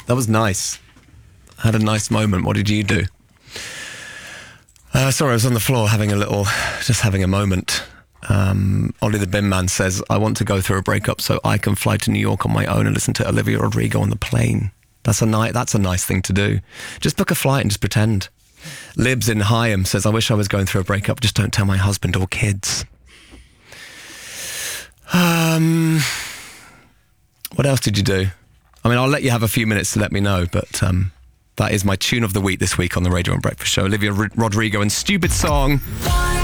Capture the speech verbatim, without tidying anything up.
That was nice. I had a nice moment. What did you do? Uh, sorry, I was on the floor having a little, just having a moment. Um, Ollie the Bin Man says, I want to go through a breakup so I can fly to New York on my own and listen to Olivia Rodrigo on the plane. That's a, ni- that's a nice thing to do. Just book a flight and just pretend. Libs in Hyam says, I wish I was going through a breakup, just don't tell my husband or kids. Um, what else did you do? I mean, I'll let you have a few minutes to let me know, but um, that is my tune of the week this week on the Radio and Breakfast Show. Olivia R- Rodrigo and Stupid Song.